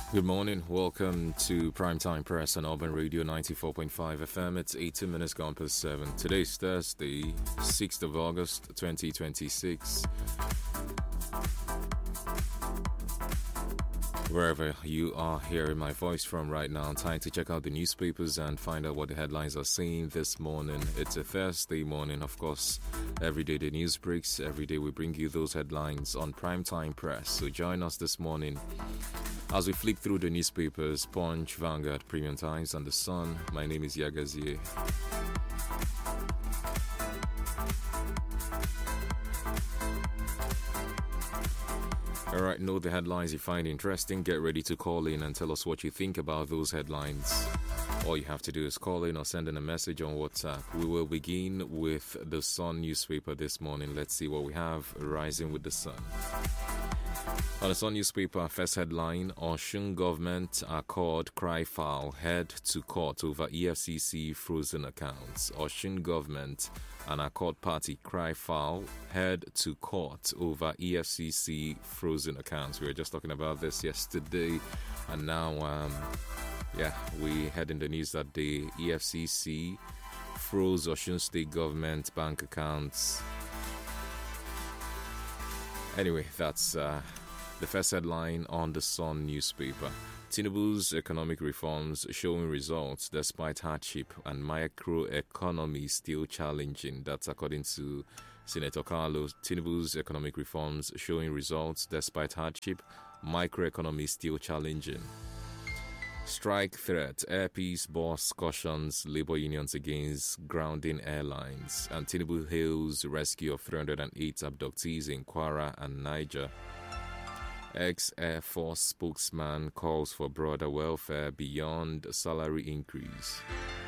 Good morning. Welcome to Primetime Press on Urban Radio 94.5 FM. It's 18 minutes gone past 7. Today is Thursday, 6th of August, 2026. Wherever you are hearing my voice from right now, time to check out the newspapers and find out what the headlines are saying this morning. It's a Thursday morning, of course. Every day the news breaks. Every day we bring you those headlines on Primetime Press. So join us this morning as we flick through the newspapers, Punch, Vanguard, Premium Times, and The Sun. My name is Yagazie. Alright, know the headlines you find interesting. Get ready to call in and tell us what you think about those headlines. All you have to do is call in or send in a message on WhatsApp. We will begin with The Sun newspaper this morning. Let's see what we have. Rising with the Sun. On the Sun newspaper, first headline, Osun government accord cry foul, head to court over EFCC frozen accounts. Osun government and accord party cry foul, head to court over EFCC frozen accounts. We were just talking about this yesterday, and now, we had in the news that the EFCC froze Osun State government bank accounts. Anyway, that's the first headline on the Sun newspaper. Tinubu's economic reforms showing results despite hardship and microeconomy still challenging. That's according to Senator Carlo. Tinubu's economic reforms showing results despite hardship, microeconomy still challenging. Strike threat. Air Peace boss cautions labor unions against grounding airlines. And Tinubu hails rescue of 308 abductees in Kwara and Niger. Ex-Air Force spokesman calls for broader welfare beyond salary increase.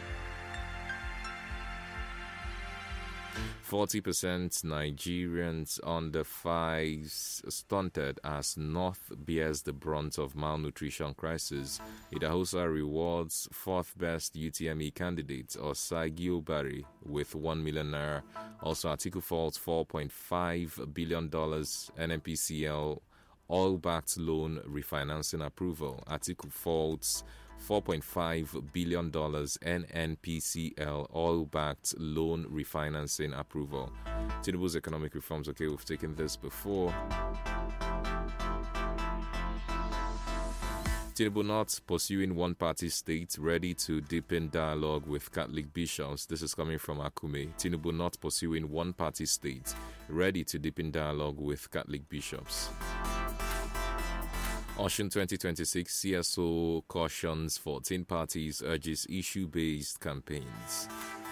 40% Nigerians under 5s stunted as North bears the brunt of malnutrition crisis. Idahosa rewards 4th best UTME candidate Osai Gilbari with 1 million naira. Also, Atiku faults $4.5 billion NNPCL oil-backed loan refinancing approval. Atiku faults $4.5 billion NNPCL oil-backed loan refinancing approval. Tinubu's economic reforms. Okay, we've taken this before. Tinubu not pursuing one-party state, ready to deepen dialogue with Catholic bishops. This is coming from Akume. Tinubu not pursuing one-party state, ready to deepen dialogue with Catholic bishops. Osun 2026 CSO cautions 14 parties, urges issue-based campaigns.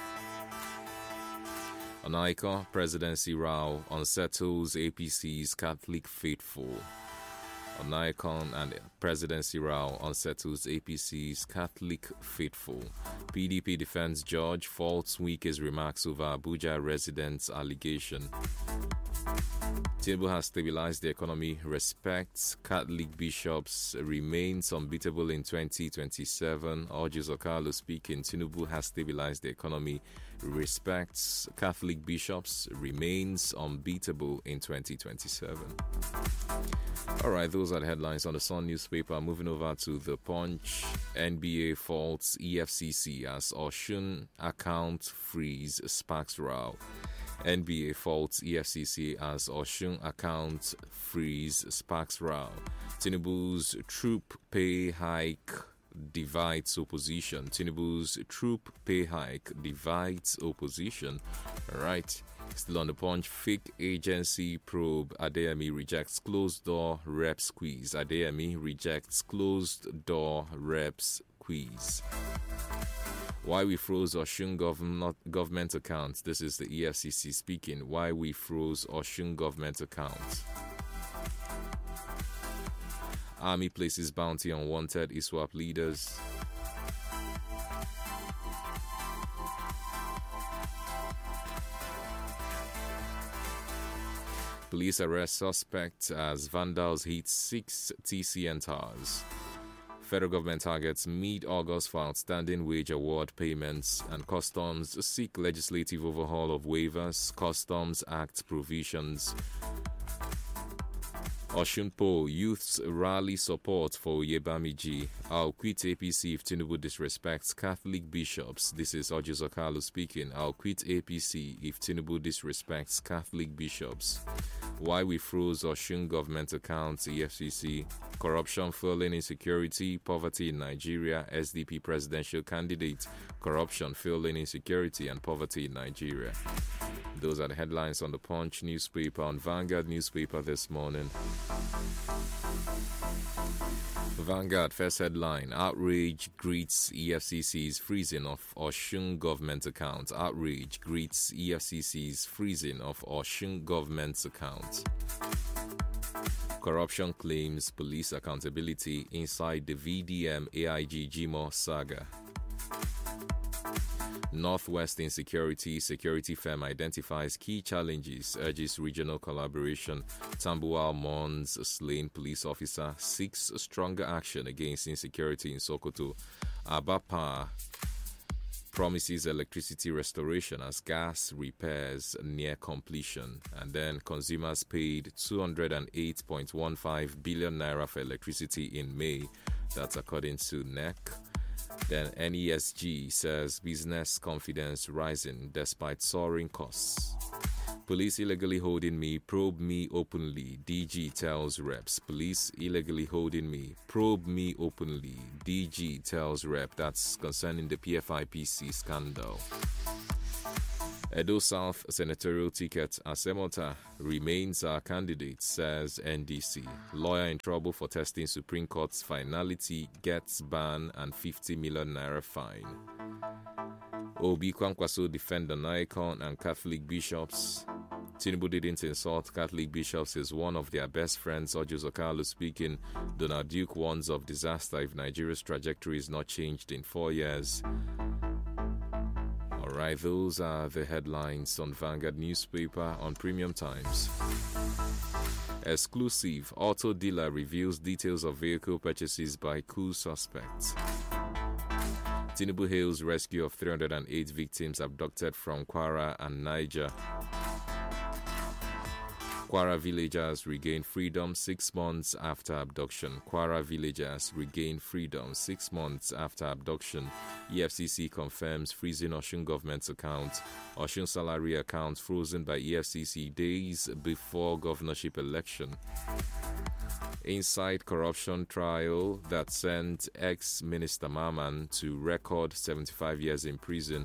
On ICON, presidency row unsettles APC's Catholic faithful. On ICON and presidency row unsettles APC's Catholic faithful. PDP defense judge faults Wike's remarks over Abuja residents' allegation. Tinubu has stabilized the economy, respects Catholic bishops, remains unbeatable in 2027. Urges Okalo speaking. Tinubu has stabilized the economy, respects Catholic bishops, remains unbeatable in 2027. All right, those are the headlines on the Sun newspaper. Moving over to the Punch. NBA faults EFCC as Osun account freeze sparks row. NBA faults EFCC as Osun account freeze sparks row. Tinubu's troop pay hike divides opposition. Tinubu's troop pay hike divides opposition. All right. Still on the Punch, fake agency probe. Adeyemi rejects closed door rep squeeze. Adeyemi rejects closed door reps quiz. Why we froze Osun government accounts. This is the EFCC speaking. Why we froze Osun government accounts. Army places bounty on wanted ISWAP leaders. Police arrest suspect as vandals hit 6 TCN towers. Federal government targets mid-August for outstanding wage award payments, and Customs seek legislative overhaul of waivers, Customs Act provisions. Oshunpo, youths rally support for Oyebamiji. I'll quit APC if Tinubu disrespects Catholic bishops. This is Ojo Okalu speaking. I'll quit APC if Tinubu disrespects Catholic bishops. Why we froze Oshun government accounts, EFCC. Corruption, fueling insecurity, poverty in Nigeria, SDP presidential candidate. Corruption, fueling insecurity and poverty in Nigeria. Those are the headlines on the Punch newspaper, on Vanguard newspaper this morning. Vanguard first headline: outrage greets EFCC's freezing of Oshun government account. Outrage greets EFCC's freezing of Oshun government's account. Corruption claims police accountability inside the VDM AIG Jimo saga. Northwest Insecurity security firm identifies key challenges, urges regional collaboration. Tambuwal mourns slain police officer, seeks stronger action against insecurity in Sokoto. Abapa promises electricity restoration as gas repairs near completion. And then consumers paid 208.15 billion naira for electricity in May. That's according to NEC. Then NESG says business confidence rising despite soaring costs. Police illegally holding me, probe me openly, DG tells reps. Police illegally holding me, probe me openly, DG tells rep. That's concerning the PFIPC scandal. Edo South senatorial ticket, Asemota remains our candidate, says NDC. Lawyer in trouble for testing Supreme Court's finality gets ban and 50 million naira fine. Obi Kwankwaso defend an icon and Catholic bishops. Tinubu didn't insult Catholic bishops, is one of their best friends. Ojo Okalu speaking. Donald Duke warns of disaster if Nigeria's trajectory is not changed in 4 years. Alright, those are the headlines on Vanguard newspaper on Premium Times. Exclusive: auto dealer reveals details of vehicle purchases by coup suspects. Tinubu hails rescue of 308 victims abducted from Kwara and Niger. Kwara villagers regain freedom 6 months after abduction. Kwara villagers regain freedom 6 months after abduction. EFCC confirms freezing Oshun government's account. Oshun salary account frozen by EFCC days before governorship election. Inside corruption trial that sent ex-Minister Maman to record 75 years in prison.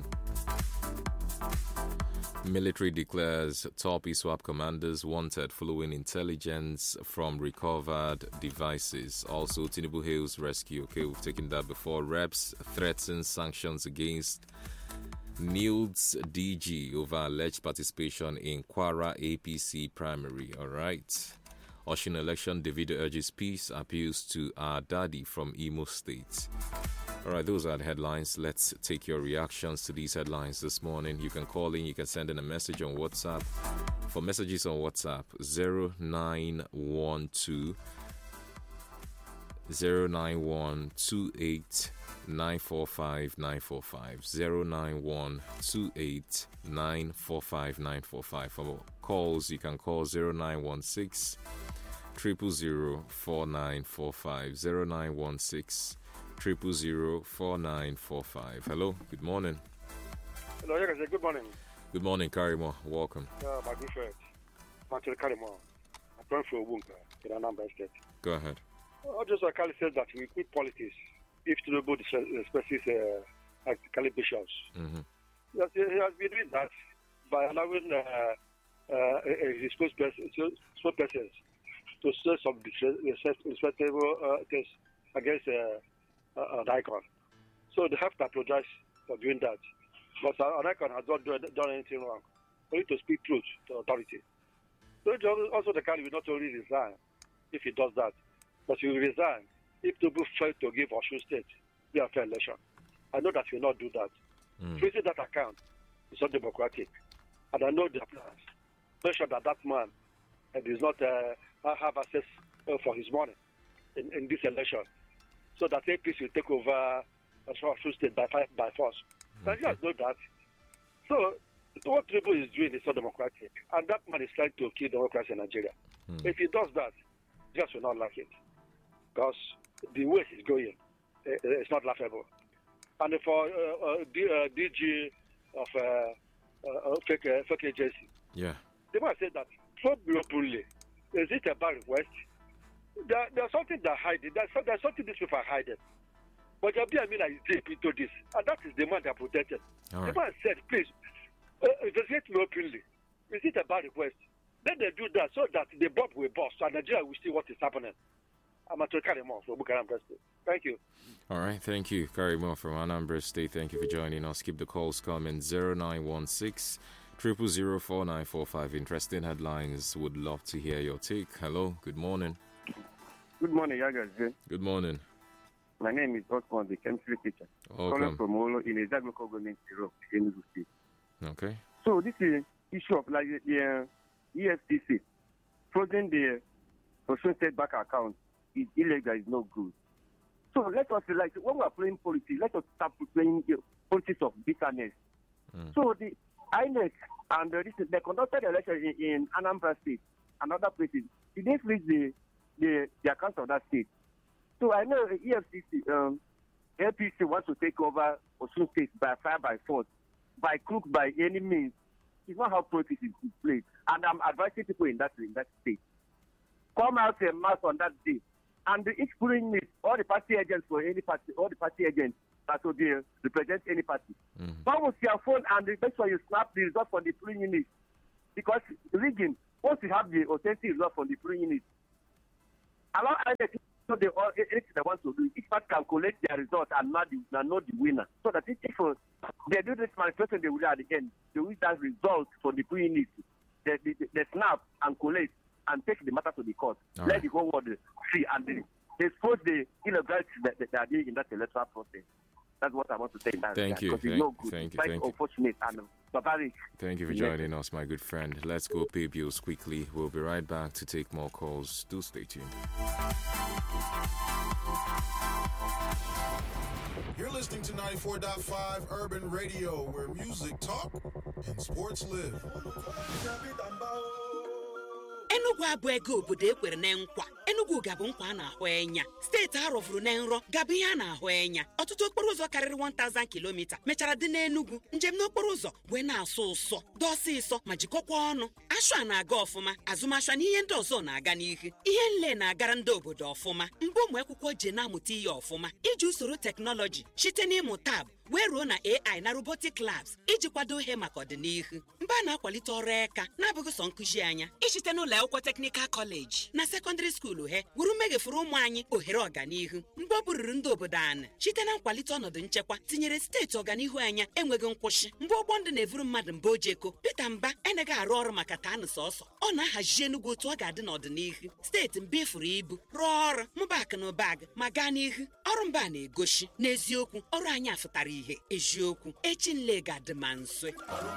Military declares top ISWAP commanders wanted following intelligence from recovered devices. Also, Tinubu hails rescue. Okay, we've taken that before. Reps threatens sanctions against Nild's DG over alleged participation in Kwara APC primary. All right. Oshun election, Davido urges peace, appeals to our daddy from Imo State. All right, those are the headlines. Let's take your reactions to these headlines this morning. You can call in, you can send in a message on WhatsApp. For messages on WhatsApp, 0912 09128 945 945 09128 945 945. For calls, you can call 0916 000 4945 0916 000 4945. Hello, good morning. Hello, yes, good morning. Good morning, Karimo. Welcome. My good friend, Martin Karimo. I'm from Obunka, in Anambra State. Go ahead. Just Akali said that we quit politics if Tinubu disrespects Catholic bishops. Mm-hmm. Yes, he has been doing that by allowing his spokespersons to say some disrespectable things against an icon. So they have to apologize for doing that. But an icon has not done anything wrong. We need to speak truth to authority. So also the Kali will not only resign if he does that, but he will resign if Tinubu fails to give Osun State a fair election. I know that he will not do that. Freezing that account is not democratic. And I know their plans. Make sure that that man does not have access for his money in this election. So that APC will take over Osun State by force. And you guys know that. So what Tinubu is doing is not democratic. And that man is trying to kill democracy in Nigeria. If he does that, Nigerians will not like it because the way it's going, it's not laughable. And for DG of fake agency, they might say that so openly. Is it a bad request? There's something they're hiding. There's something these people are hiding. But Jabi Amina is deep into this, and that is the man they're protected. The man said, please, investigate me openly. Is it a bad request? Let them do that so that the bomb will burst and Nigeria will see what is happening. I'm at Karimo from Bukaram State. Thank you. All right, thank you. Karimo from Anambra State. Thank you for joining us. Keep the calls coming. 0916 0004945. Interesting headlines. Would love to hear your take. Hello, good morning. Good morning, Yaga. Good morning. My name is Osman, the chemistry teacher. Calling from Olo in a Zagloco government Europe, Enugu State. Okay. So this is issue of like the EFCC frozen the Osun State bank account is illegal, is no good. So let us like when we are playing politics, let us start playing politics of bitterness. So the INEC and they conducted the election in Anambra State and other places. It didn't freeze the account of that state. So I know the EFCC, APC wants to take over Osun State by fire, by force, by crook, by any means. It's not how politics is played. And I'm advising people in that state. Come out and march on that day. And each polling unit, all the party agents for any party, all the party agents that will represent any party. Come with your phone and make sure you snap the result from the polling unit. Because rigging, once you have the authentic result from the polling unit, allow so they all anything they want to do. Each party can collect their results and not the winner. So that if they do this manifestation, they will at the end. They will that result for the polling unit. They snap and collect and take the matter to the court. Let the whole world see and they expose the illegality that they are doing in that electoral process. That's what I want to say. Thank you. Thank you. Unfortunate and barbaric. Thank you for joining us, my good friend. Let's go pay bills quickly. We'll be right back to take more calls. Do stay tuned. You're listening to 94.5 Urban Radio, where music talk and sports live. Enugu abụ ego obodo ekwere na nkwa. Enugu gabụ nkwa na-ahụ enya. Steeti a rọfuru na nrọ gabụ ihe a na-ahụ enya. Ọtụtụ okporo ụzọ karịrị 1000 kilomita mechara dị n'Enugu. Njem n'okporo ụzọ wee na-asụ ụsọ, dọsịsọ ma jikọkwa ọnụ. Ashwa na-aga ọfụma, azụmashwa na ihe ndị ọzọ na-aga n'ihu. Ihe nle na-agara ndị obodo ọfụma. Mgbe ụmụ akwụkwọ je na-amụta ihe ọfụma iji usoro teknọlọji site n'ịmụ tab wee ruo na AI na robotic labs iji kwado ihe maka ọdịnihu. Mba na-akwalite ọrụ eka na-abụghị sọ nkụzi anya ichite n'ụlọ akwụkwọ teknikal kọleji na sekọndịrị skuulu he wuru megefuru ụmụ anyị ohere ọganihu. Mgbe ọ bụrụrụ ndị obodo anyị site na nkwalite ọnọdụ nchekwa tinyere steeti ọganihu anya enweghị nkwụsị. Mgbe ụgbọ ndụ na-evuru mmadụ mba ojeko Peter Mba eneghị arụ ọrụ maka taanụ sọsọ ọ na-ahazi Enugu otu ọ ga-adị n'ọdịnihu. Steeti Mba ifuru ibu rụọ ọrụ mụba akụ na ụba ma gaa n'ihu. Ọrụ Mba na-egosi n'eziokwu ọrụ anyị afụtara ihe eziokwu echi nle ga-adị ma nso.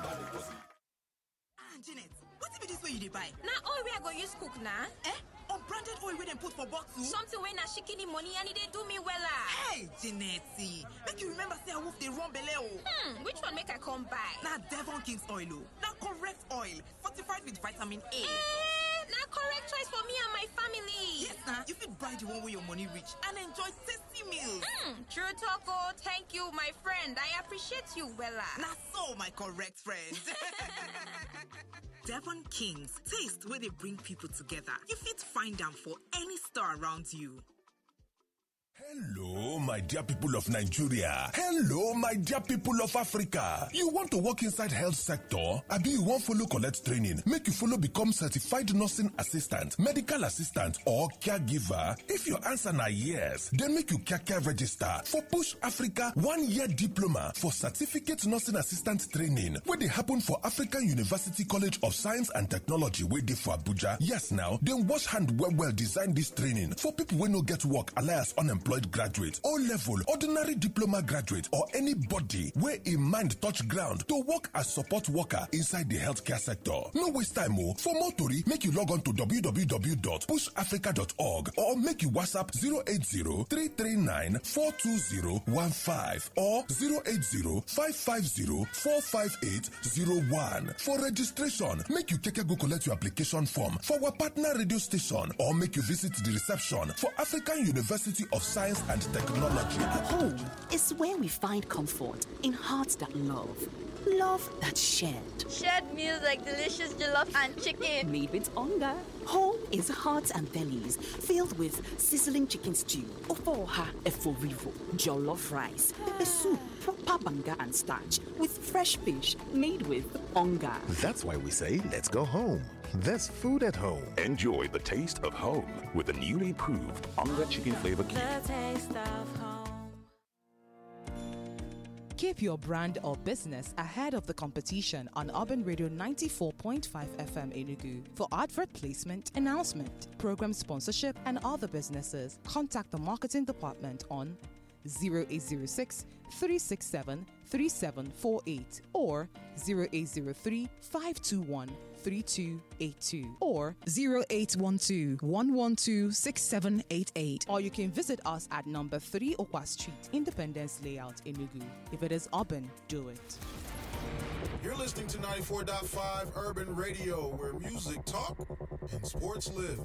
Janet, what be this way you dey buy? Na oil wey I go use cook na. Unbranded oil wey dem put for bottle? Something wey na shikini money and e dey do me wella. Hey, Janet, make you remember say I wolf dey run belle o. Which one make I come buy? Na Devon King's oil o. Na correct oil, fortified with vitamin A. Na correct choice for me and my family. Yes, na. You fit buy the one wey your money reach and enjoy tasty meals. True talk o. Thank you, my friend. I appreciate you wella. Na so, my correct friend. Devon King's, taste where they bring people together. You fit find them for any store around you. Hello, my dear people of Nigeria. Hello, my dear people of Africa. You want to work inside health sector? Abi you want follow collect training? Make you follow become certified nursing assistant, medical assistant, or caregiver? If your answer na yes, then make you care register for Push Africa 1-year diploma for certificate nursing assistant training, where they happen for African University College of Science and Technology, where they for Abuja. Yes, now, then wash hand well design this training for people who no get work alias unemployed unemployed graduate, O-level, ordinary diploma graduate, or anybody where in mind touch ground to work as support worker inside the healthcare sector. No waste time, oh. For more tori, make you log on to www.pushafrica.org or make you WhatsApp 080-339-42015 or 080-550-45801. For registration, make you go collect your application form for our partner radio station or make you visit the reception for African University of Science and Technology. Home is where we find comfort in hearts that love. Love that's shared. Shared meals like delicious jollof and chicken. Made with hunger. Home is hearts and bellies filled with sizzling chicken stew, ofoha eforivo, jollof rice, pepper soup, proper banga and starch, with fresh fish made with hunger. That's why we say, let's go home. There's food at home. Enjoy the taste of home with the newly improved Onga Chicken Flavor Cube. The taste of home. Keep your brand or business ahead of the competition on Urban Radio 94.5 FM Enugu. For advert placement, announcement, program sponsorship, and other businesses, contact the marketing department on 0806 367 3748 or 0803 521 3282 or 0812 112 6788, or you can visit us at number 3 Okwa Street, Independence Layout, Enugu. If it is urban, do it. You're listening to 94.5 Urban Radio, where music talk and sports live.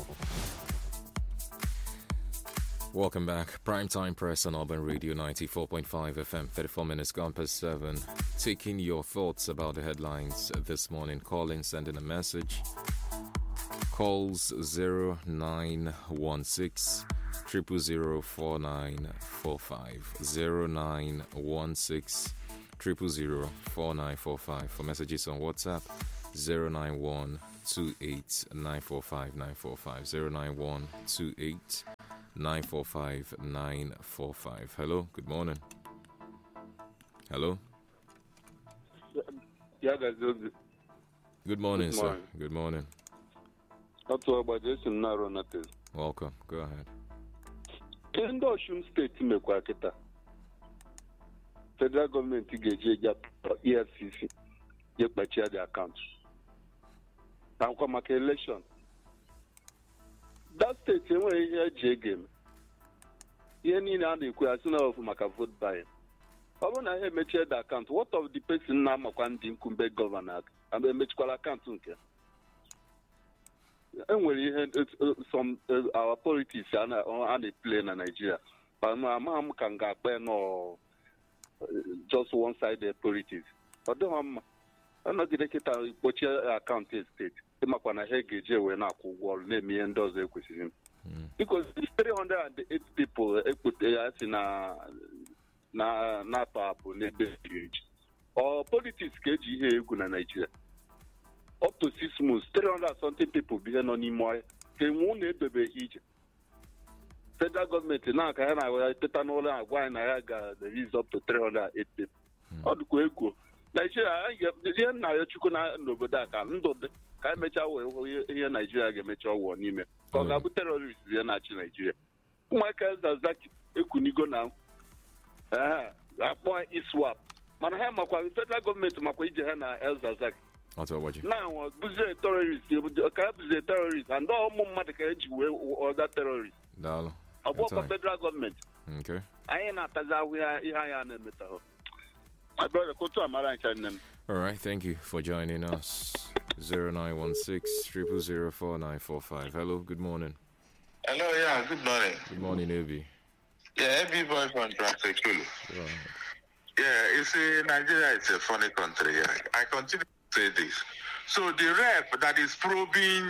Welcome back. Primetime Press on Urban Radio 94.5 FM, 34 minutes gone past 7. Taking your thoughts about the headlines this morning. Calling, sending a message. Calls 0916 000 4945. 0916 000 4945. For messages on WhatsApp, 091 28 945 945. 091 28 945 945. Hello, good morning. Hello. Yeah, guys. Good morning, sir. Good morning. Welcome. Go ahead. In the Osun State, federal government EFCC get the account. Now come election. That state, anyway, here game. Here, Nina, the question of Maka vote by. I want to make the account. What of the person now, Makandi Kumbe governor, and the medical account? Anyway, some our politics are on a plane in Nigeria. But my mom can get no just one sided politics. But I'm not going to get a account state. Because 308 people put na or politics in Nigeria. Up to 6 months, 300 something people began on anymore. They won't be huge. Federal government now can have the is up to 308 people. How do you go? Nigeria, nobody can make here Nigeria get make war nime. Because Abu terrorists here in Nigeria. My case does that Ekunigo now. Point is swap. Manahama federal government makwaije na El Zazak. Now, Buze terrorists, Buze terrorists, and all Mumma or that terrorist. About the federal government. Okay. I ain't not as we are here in the middle. My brother, go to Amaranch. All right, thank you for joining us. 0916 000 4945. Hello, good morning. Hello, yeah, good morning. Good morning, Ebi. Yeah, Ebi boy from Transekulu. Yeah, you see, Nigeria is a funny country. Yeah. I continue to say this. So the rep that is probing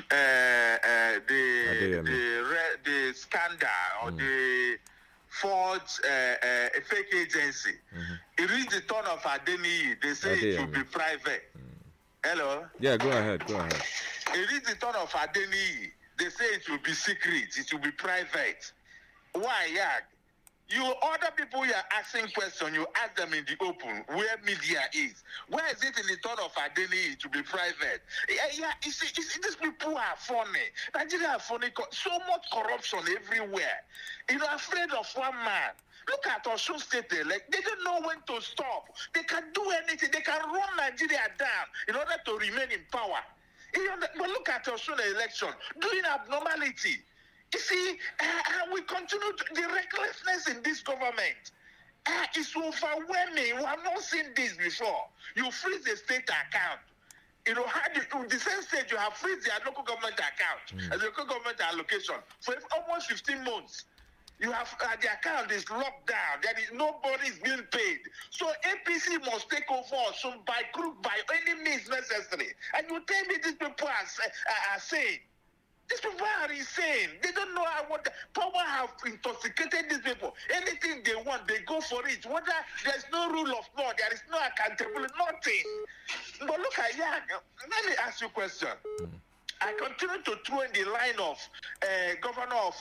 the scandal or the forged fake agency, it reached the turn of Adeniyi. They say it will be private. Hello? Yeah, go ahead. It reached the turn of Adeniyi. They say it will be secret. It will be private. Why, yeah? You other people you are asking questions, you ask them in the open where media is. Where is it in the thought of Adeni to be private? Yeah, you see, these people are funny. Nigeria are funny. So much corruption everywhere. You know, afraid of one man. Look at Osun State, like they don't know when to stop. They can do anything. They can run Nigeria down in order to remain in power. But look at Osun election, doing abnormality. You see, we continue the recklessness in this government. It's overwhelming. We have not seen this before. You freeze the state account. You know, the same state you have freeze their local government account and the local government allocation for almost 15 months. You have the account is locked down. There is nobody is being paid. So APC must take over Osun by crook, by any means necessary. And you tell me these people are saying. These people are insane. They don't know what power have intoxicated these people. Anything they want, they go for it. Whether there's no rule of law, there is no accountability, nothing. But look at let me ask you a question. I continue to throw in the line of governor of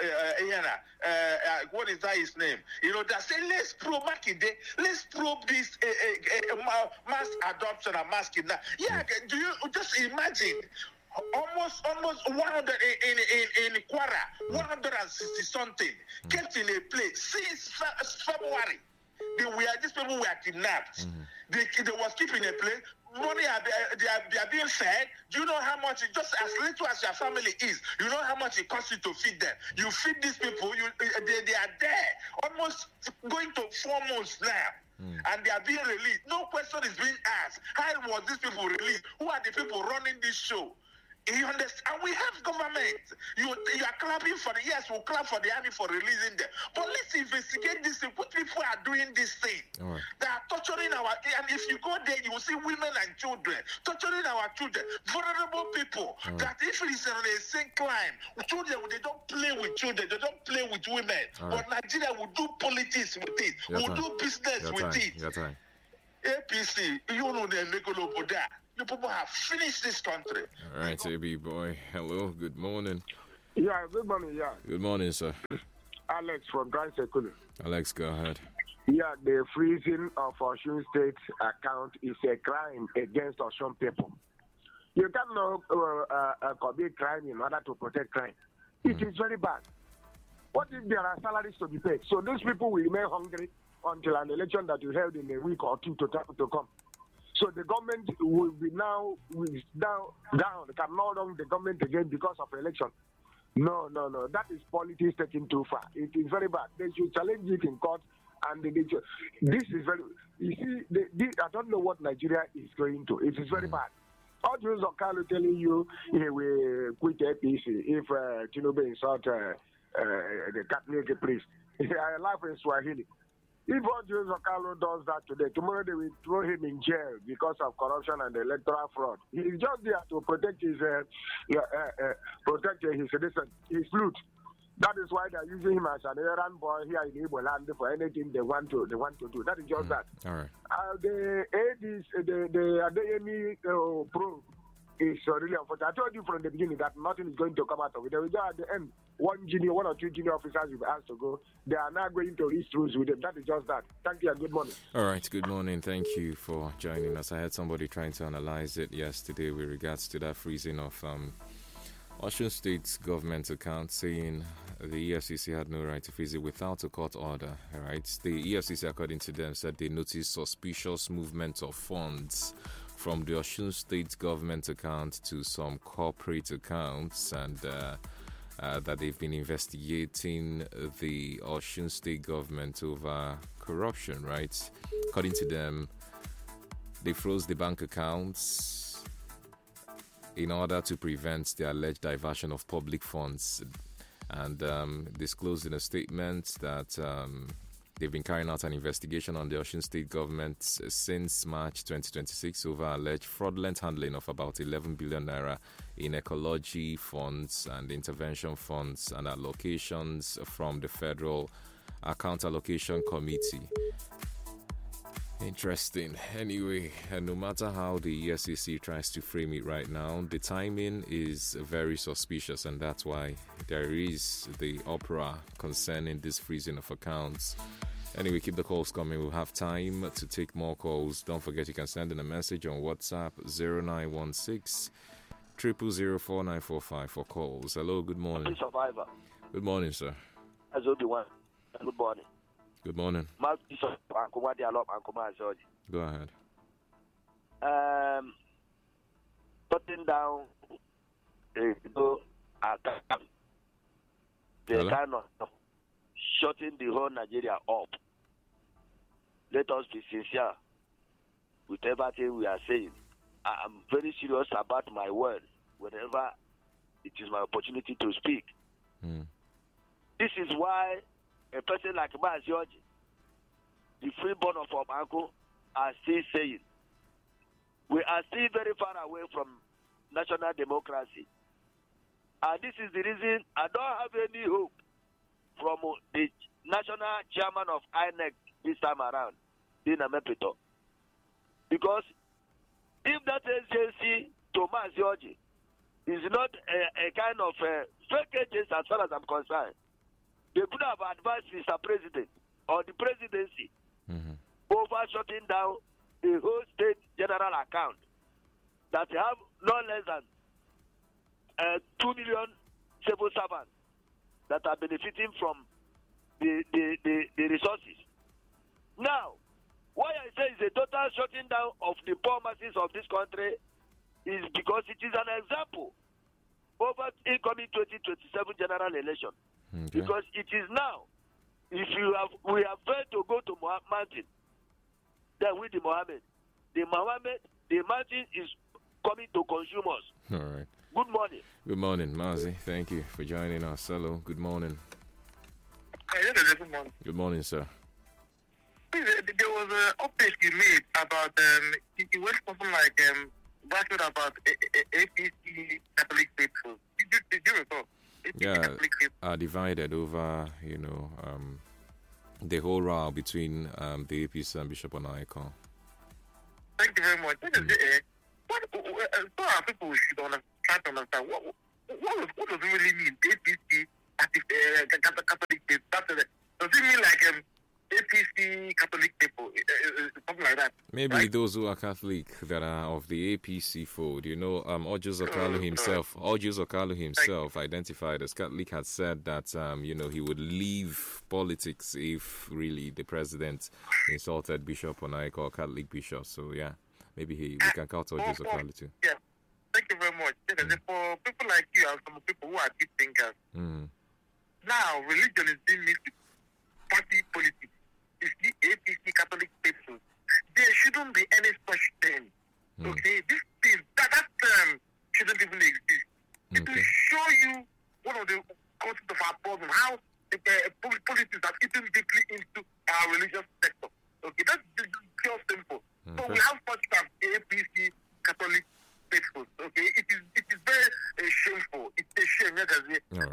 what is that his name? You know, that say let's probe Makinde, let's probe this mass adoption and mass kidnap. Yeah, do you just imagine? Almost 100 in Kwara, 160 something kept in a place since February. These people were kidnapped. They was kept in a place. Money they are being fed. Do you know how much? Just as little as your family is, you know how much it costs you to feed them. You feed these people. They are there, almost going to 4 months now. And they are being released. No question is being asked. How was these people released? Who are the people running this show? You understand? And we have government. You are clapping for yes, we'll clap for the army for releasing them. But let's investigate this thing. What people are doing this thing? Right. They are torturing and if you go there, you will see women and children, torturing our children, vulnerable people. Right. That if it is an insane crime, children, they don't play with children, they don't play with women. Right. But Nigeria will do politics with it, will do business with it. APC, you know the legal over there. You people have finished this country. All right, AB boy. Hello, good morning. Yeah, good morning, yeah. Good morning, sir. Alex from Grand Sekulu. Alex, go ahead. Yeah, the freezing of Osun State account is a crime against Osun people. You cannot commit crime in order to protect crime. It is very bad. What if there are salaries to be paid? So those people will remain hungry until an election that you held in a week or two to come. So the government will be down, can no longer the government again because of election. No. That is politics taken too far. It is very bad. They should challenge it in court. And this is very, you see, I don't know what Nigeria is going to. It is very bad. All those are kind of telling you, he will quit APC if Tinubu insult the Catholic priest. I laugh in Swahili. If Ojus Okalo does that today, tomorrow they will throw him in jail because of corruption and electoral fraud. He is just there to protect his citizen, his flute. That is why they are using him as an errand boy here in Igbo land for anything they want to do. That is just that. All right. The Adeyemi probe is really unfortunate. I told you from the beginning that nothing is going to come out of it. There will go at the end. One or two junior officers will be asked to go. They are now going to reach rules with them. That is just that. Thank you and good morning. All right, good morning. Thank you for joining us. I had somebody trying to analyze it yesterday with regards to that freezing of Osun State's government account, saying the EFCC had no right to freeze it without a court order. All right, the EFCC, according to them, said they noticed suspicious movement of funds from the Osun State government account to some corporate accounts, and that they've been investigating the Osun State government over corruption, right? According to them, they froze the bank accounts in order to prevent the alleged diversion of public funds, and disclosed in a statement that they've been carrying out an investigation on the Osun State government since March 2026 over alleged fraudulent handling of about 11 billion naira in ecology funds and intervention funds and allocations from the Federal Account Allocation Committee. Interesting. Anyway, no matter how the EFCC tries to frame it right now, the timing is very suspicious, and that's why there is the uproar concerning this freezing of accounts. Anyway, keep the calls coming. We'll have time to take more calls. Don't forget you can send in a message on WhatsApp 0916 0004945 for calls. Hello, good morning. Survivor. Good morning, sir. As Obi-Wan. Good morning. Good morning. Go ahead. Putting down the kind of shutting the whole Nigeria up. Let us be sincere with everything we are saying. I am very serious about my word whenever it is my opportunity to speak. This is why a person like Mazioji, the freeborn of our uncle, are still saying we are still very far away from national democracy. And this is the reason I don't have any hope from the national chairman of INEC this time around, Dina Mepito. Because if that agency, Thomas Yoji, is not a kind of fake agent as far as I'm concerned, they could have advised Mr. President or the presidency over shutting down a whole state general account that have no less than 2 million civil servants that are benefiting from the resources. Now, why I say it's a total shutting down of the poor masses of this country is because it is an example over incoming 2027 general election. Okay. Because it is now, if we have failed to go to mountain, then with the mountain is coming to consume us. All right. Good morning. Good morning, Mazi. Thank you for joining us. Hello. Good morning. Good morning. Good morning, sir. There was an update you made about it went something like bracket about APC Catholic faithful. Did you recall? Are divided over the whole row between the APC and Bishop Onaiko. Thank you very much. What people should try to understand what does it really mean? APC Catholic faith. Does it mean like APC Catholic people, something like that? Maybe right? Those who are Catholic that are of the APC fold. Ojus Okalu himself identified as Catholic had said that he would leave politics if really the president insulted Bishop Onaiko or Catholic bishop. So yeah, maybe we can count Ojus Okalu too. Yeah, thank you very much. For people like you and some people who are deep thinkers, now religion is being mixed with party politics. It's the APC Catholic people. There shouldn't be any such thing. Okay, this thing that term shouldn't even exist. It will show you one of the causes of our problem, how politics are eaten deeply into our religious sector. Okay, that's pure simple. So we have such as APC Catholic faithful. Okay, it is very shameful. It's a shame. And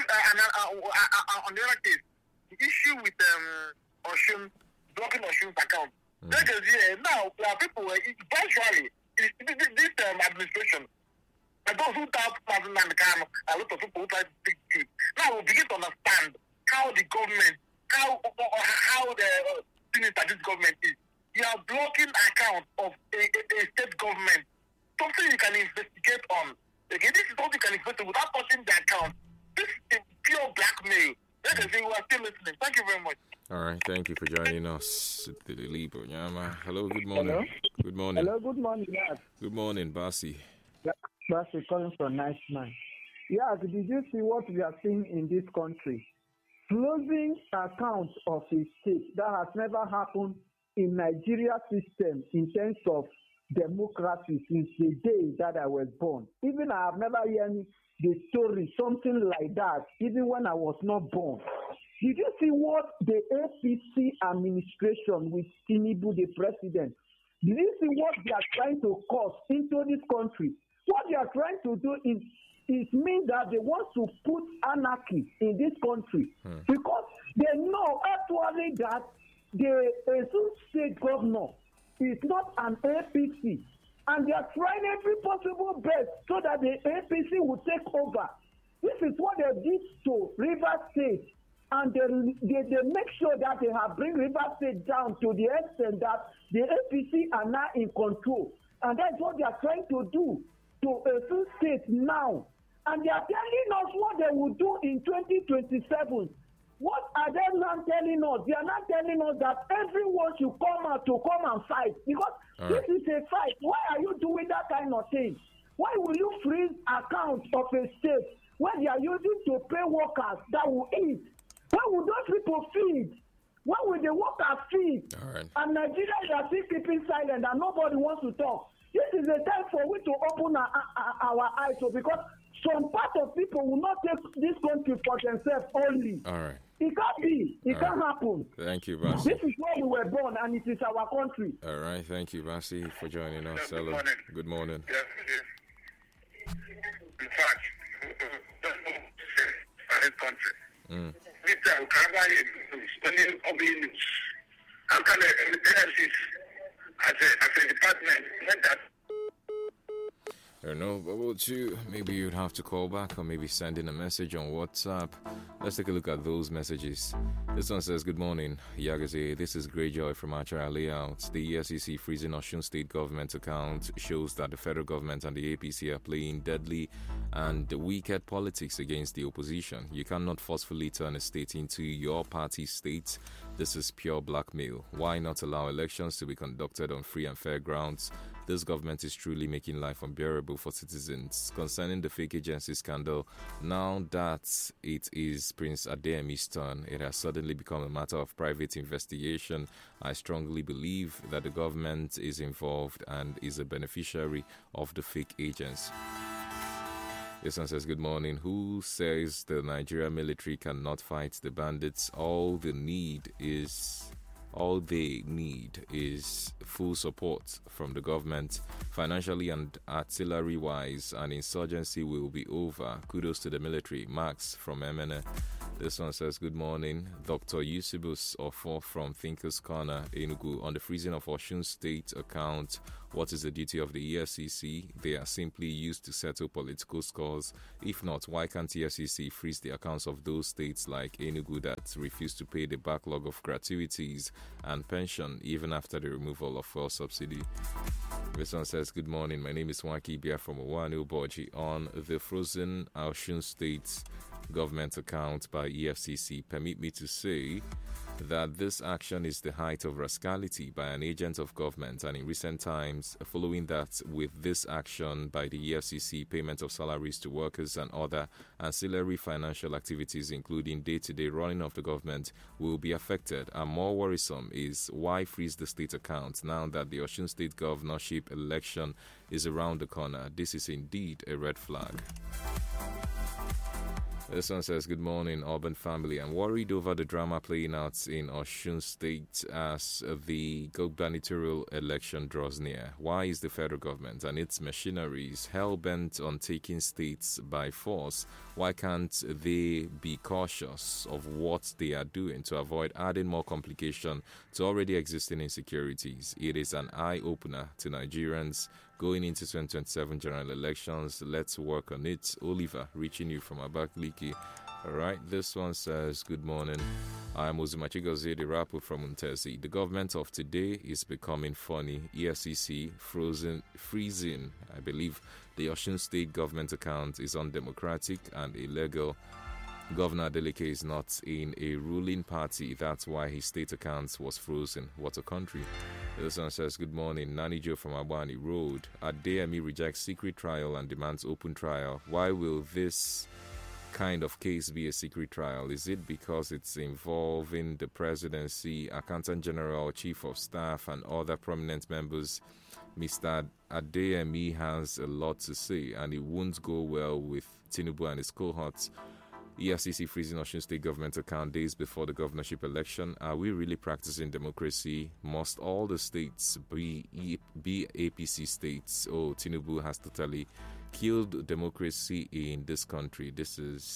on the other case, the issue with Oshun, blocking Oshun's account. Now, there are people, eventually, this administration, and those who doubt President Kanu, a lot of people who try to speak to it, now we begin to understand how the government, how the thing that this government is. You are blocking accounts of a state government, something you can investigate on. Okay, this is something you can investigate without touching the account. This is pure blackmail. We are still listening. Thank you very much. All right, thank you for joining us. Hello, good morning. Hello? Good morning. Hello, good morning, Dad. Good morning, Basi. Basi calling from Nice Man. Yes, did you see what we are seeing in this country? Closing accounts of a state that has never happened in Nigeria system in terms of democracy since the day that I was born. Even I have never heard the story, something like that, even when I was not born. Did you see what the APC administration with Tinubu, the president, did you see what they are trying to cause into this country? What they are trying to do is mean that they want to put anarchy in this country because they know actually that the Ezu state governor is not an APC. And they are trying every possible best so that the APC will take over. This is what they did to Rivers State. And they make sure that they have bring Rivers State down to the extent that the APC are now in control. And that's what they are trying to do to Esu State now. And they are telling us what they will do in 2027. What are they not telling us? They are not telling us that everyone should come out to come and fight. Because this is a fight. Why are you doing that kind of thing? Why will you freeze accounts of a state where they are using to pay workers that will eat? Why will those people feed? Why will the workers feed? And Nigerians are still keeping silent and nobody wants to talk. This is a time for we to open our eyes, so because some part of people will not take this country for themselves only. All right. It can't be. It can't happen. Thank you, Basi. This is where we were born, and it is our country. All right. Thank you, Basi, for joining us. Yes, Hello. Good morning. Yes, yes. In fact, this country. How can the NSC as a department let that? I don't know, but about you, maybe you'd have to call back or maybe send in a message on WhatsApp. Let's take a look at those messages. This one says, good morning, Yagaze. This is Greyjoy from Achara Layout. The EFCC freezing Osun State government account shows that the federal government and the APC are playing deadly and wicked politics against the opposition. You cannot forcefully turn a state into your party state. This is pure blackmail. Why not allow elections to be conducted on free and fair grounds? This government is truly making life unbearable for citizens. Concerning the fake agency scandal, now that it is Prince Adeyemi's turn, it has suddenly become a matter of private investigation. I strongly believe that the government is involved and is a beneficiary of the fake agents. This one says, good morning. Who says the Nigerian military cannot fight the bandits? All they need is full support from the government. Financially and artillery-wise, an insurgency will be over. Kudos to the military. Max from MNA. This one says, good morning. Dr. Eusebus Ofo from Thinkers Corner, Enugu. On the freezing of Osun State account, what is the duty of the EFCC? They are simply used to settle political scores. If not, why can't EFCC freeze the accounts of those states like Enugu that refuse to pay the backlog of gratuities and pension even after the removal of fuel subsidy? This one says, good morning. My name is Waki Bia from Owanu Boji. On the frozen Osun State government account by EFCC, permit me to say that this action is the height of rascality by an agent of government, and in recent times, following that, with this action by the EFCC, payment of salaries to workers and other ancillary financial activities, including day-to-day running of the government, will be affected. And more worrisome is, why freeze the state account now that the Osun State governorship election is around the corner? This is indeed a red flag. This one says, good morning, Urban family. I'm worried over the drama playing out in Osun State as the gubernatorial election draws near. Why is the federal government and its machineries hell-bent on taking states by force? Why can't they be cautious of what they are doing to avoid adding more complication to already existing insecurities? It is an eye-opener to Nigerians going into 2027 general elections. Let's work on it. Oliver, reaching you from Abakaliki. All right, this one says, good morning. I am Uzumachi Gozie, the rapper from Untesi. The government of today is becoming funny. EFCC freezing, I believe, the Osun State government account is undemocratic and illegal. Governor Adeleke is not in a ruling party. That's why his state account was frozen. What a country. This one says, good morning. Nani Joe from Abani Road. Adeyemi rejects secret trial and demands open trial. Why will this kind of case be a secret trial? Is it because it's involving the presidency, accountant general, chief of staff, and other prominent members? Mr. Adeyemi has a lot to say, and it won't go well with Tinubu and his cohorts. EFCC freezing Osun State government account days before the governorship election. Are we really practicing democracy? Must all the states be APC states? Tinubu has totally killed democracy in this country. This is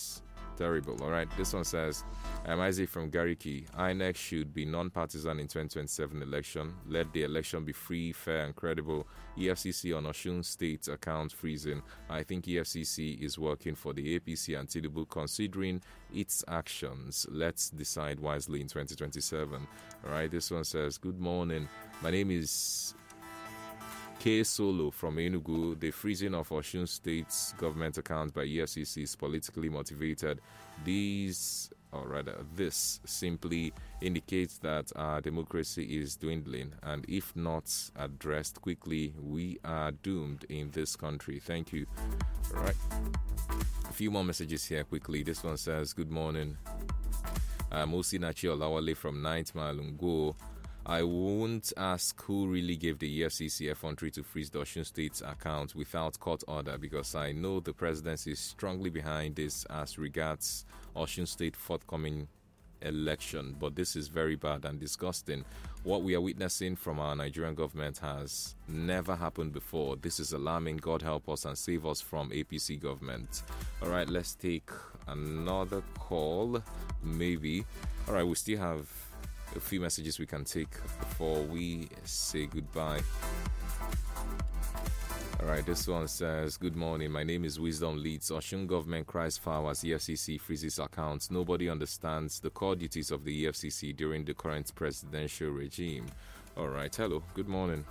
Terrible. All right. This one says, I'm Isaac from Gariki. INEC should be non-partisan in 2027 election. Let the election be free, fair, and credible. EFCC on Osun State account freezing. I think EFCC is working for the APC and Tinubu considering its actions. Let's decide wisely in 2027. All right. This one says, good morning. My name is K. Solo from Enugu. The freezing of Osun State's government account by EFCC is politically motivated. This simply indicates that our democracy is dwindling, and if not addressed quickly, we are doomed in this country. Thank you. All right. A few more messages here quickly. This one says, good morning. I'm Osinachi Olawale from 9th Mile Ungo. I won't ask who really gave the EFCC effrontery to freeze the Osun State's account without court order, because I know the presidency is strongly behind this as regards Osun State forthcoming election. But this is very bad and disgusting. What we are witnessing from our Nigerian government has never happened before. This is alarming. God help us and save us from APC government. All right, let's take another call, maybe. All right, we still have a few messages we can take before we say goodbye. All right, this one says, good morning. My name is Wisdom Leeds. Osun government cries foul as EFCC freezes accounts. Nobody understands the core duties of the EFCC during the current presidential regime. All right, hello. Good morning.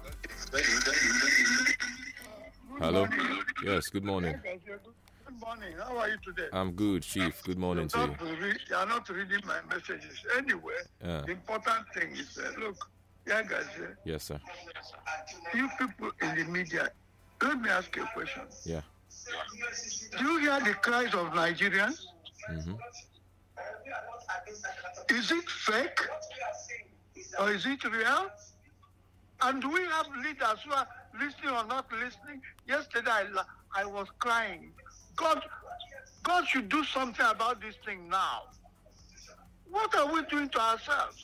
Hello. Yes, good morning. Good morning. How are you today? I'm good, Chief. Good morning to you. You are not reading my messages. Anyway, the important thing is, look, yeah, guys. Yes, sir. You people in the media, let me ask you a question. Yeah. Do you hear the cries of Nigerians? Mm-hmm. Is it fake? Or is it real? And do we have leaders who are listening or not listening? Yesterday, I was crying. God should do something about this thing now. What are we doing to ourselves?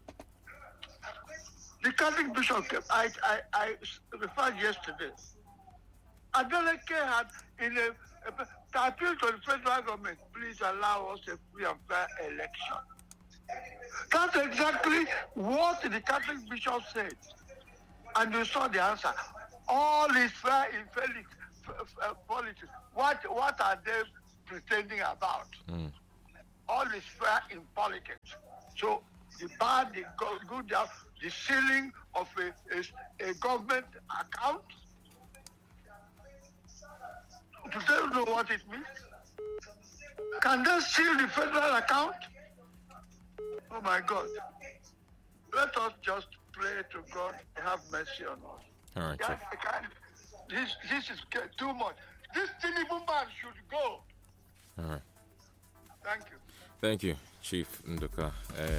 The Catholic Bishop, I referred yesterday. Adeleke had to appeal to the federal government, please allow us a free and fair election. That's exactly what the Catholic Bishop said. And you saw the answer. All is fair in politics. What are they pretending about? All is fair in politics. So the bad, the good, the sealing of a government account. Do they know what it means? Can they seal the federal account? Oh my God. Let us just pray to God to have mercy on us. All right. This is too much. This Tinubu man should go. All right. Thank you. Thank you, Chief Nduka.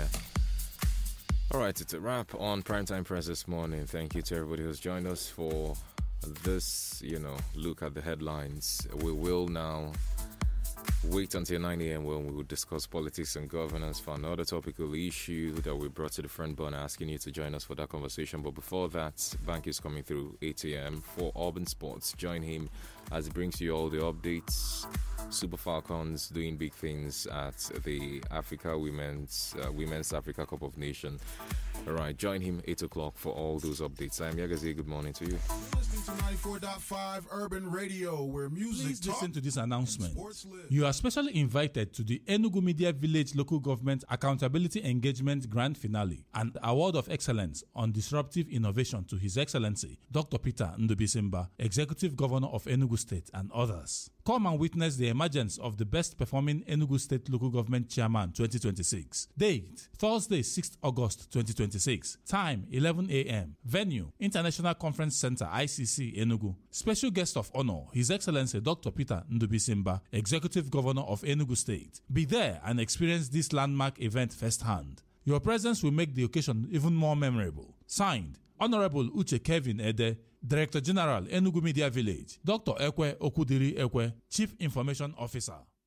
All right, it's a wrap on Primetime Press this morning. Thank you to everybody who's joined us for this, look at the headlines. We will now wait until 9 a.m. when we will discuss politics and governance for another topical issue that we brought to the front burner, asking you to join us for that conversation. But before that, Bank is coming through 8 a.m. for Urban Sports. Join him as he brings you all the updates. Super Falcons doing big things at the Women's Africa Cup of Nations. All right, join him 8 o'clock for all those updates. I'm Yagazi. Good morning to you. Listening to 94.5 Urban Radio, where music. Please listen to this announcement. You are specially invited to the Enugu Media Village Local Government Accountability Engagement Grand Finale and Award of Excellence on Disruptive Innovation to His Excellency Dr. Peter Ndubisimba, Executive Governor of Enugu State, and others. Come and witness the emergence of the best performing Enugu State Local Government Chairman 2026. Date, Thursday, 6th August 2026. Time, 11 a.m. Venue, International Conference Center, ICC, Enugu. Special guest of honor, His Excellency Dr. Peter Ndubisimba, Executive Governor of Enugu State. Be there and experience this landmark event firsthand. Your presence will make the occasion even more memorable. Signed, Honorable Uche Kevin Ede, Director General, Enugu Media Village. Dr. Ekwe Okudiri Ekwe, Chief Information Officer.